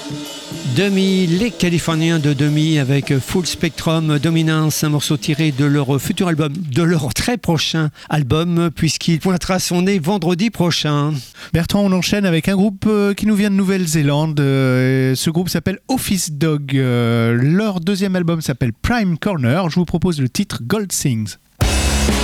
Demi, les Californiens de Demi avec Full Spectrum Dominance, un morceau tiré de leur futur album, de leur très prochain album, puisqu'il pointera son nez vendredi prochain. Bertrand, on enchaîne avec un groupe qui nous vient de Nouvelle-Zélande. Ce groupe s'appelle Office Dog. Leur deuxième album s'appelle Prime Corner. Je vous propose le titre Gold Things.